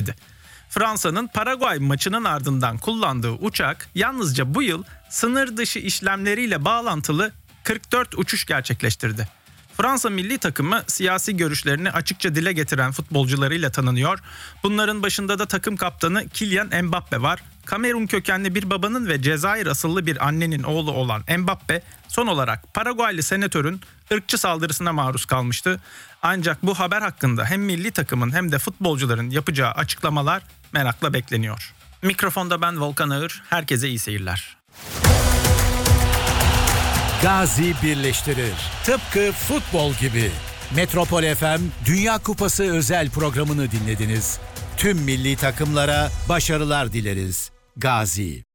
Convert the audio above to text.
Fransa'nın Paraguay maçının ardından kullandığı uçak yalnızca bu yıl sınır dışı işlemleriyle bağlantılı 44 uçuş gerçekleştirdi. Fransa milli takımı siyasi görüşlerini açıkça dile getiren futbolcularıyla tanınıyor. Bunların başında da takım kaptanı Kylian Mbappe var. Kamerun kökenli bir babanın ve Cezayir asıllı bir annenin oğlu olan Mbappe son olarak Paraguaylı senatörün ırkçı saldırısına maruz kalmıştı. Ancak bu haber hakkında hem milli takımın hem de futbolcuların yapacağı açıklamalar merakla bekleniyor. Mikrofonda ben Volkan Ağır, herkese iyi seyirler. Gazi birleştirir. Tıpkı futbol gibi. Metropol FM Dünya Kupası özel programını dinlediniz. Tüm milli takımlara başarılar dileriz. Gazi.